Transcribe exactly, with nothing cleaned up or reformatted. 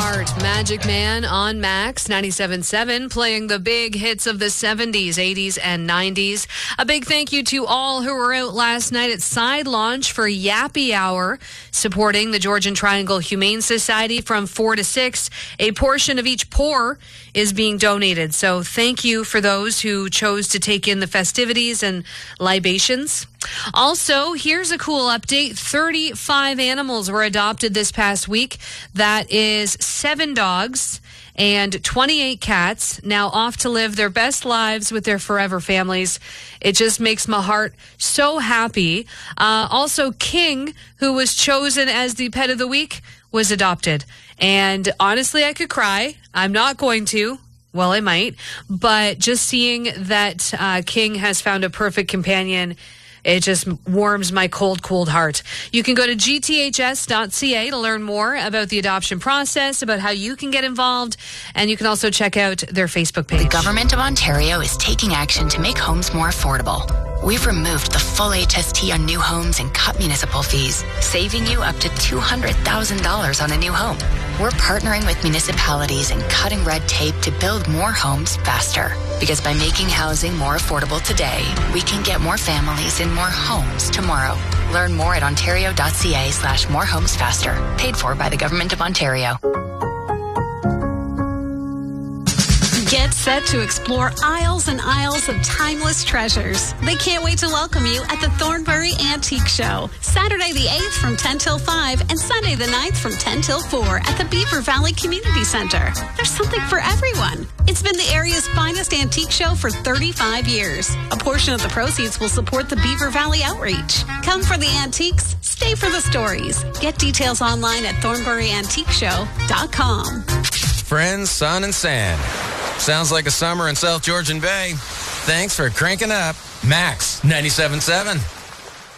Heart, Magic Man on Max ninety-seven point seven, playing the big hits of the seventies, eighties, and nineties. A big thank you to all who were out last night at Side Launch for Yappy Hour, supporting the Georgian Triangle Humane Society from four to six. A portion of each pour is being donated. So thank you for those who chose to take in the festivities and libations. Also, here's a cool update. thirty-five animals were adopted this past week. That is seven dogs and twenty-eight cats, now off to live their best lives with their forever families. It just makes my heart so happy. Uh, also, King, who was chosen as the pet of the week, was adopted. And honestly, I could cry. I'm not going to. Well, I might. But just seeing that uh, King has found a perfect companion, it just warms my cold, cold heart. You can go to G T H S dot C A to learn more about the adoption process, about how you can get involved, and you can also check out their Facebook page. The Government of Ontario is taking action to make homes more affordable. We've removed the full H S T on new homes and cut municipal fees, saving you up to two hundred thousand dollars on a new home. We're partnering with municipalities and cutting red tape to build more homes faster. Because by making housing more affordable today, we can get more families in more homes tomorrow. Learn more at ontario.ca slash more homes faster. Paid for by the Government of Ontario. Get set to explore aisles and aisles of timeless treasures. They can't wait to welcome you at the Thornbury Antique Show, Saturday the eighth from ten till five and Sunday the ninth from ten till four at the Beaver Valley Community Center. There's something for everyone. It's been the area's finest antique show for thirty-five years. A portion of the proceeds will support the Beaver Valley outreach. Come for the antiques, stay for the stories. Get details online at thornbury antique show dot com. Friends, sun, and sand. Sounds like a summer in South Georgian Bay. Thanks for cranking up Max ninety-seven point seven.